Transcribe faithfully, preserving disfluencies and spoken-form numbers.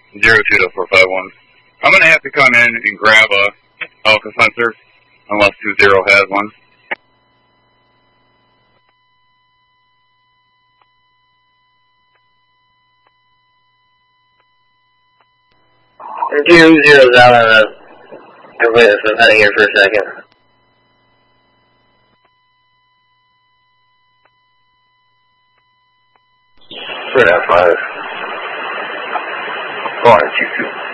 Zero two to four five one. I'm gonna have to come in and grab a Alpha sensor, unless two zero has one. Two zero's out on the witness. I'm heading here for a second. Three out five. Four two two.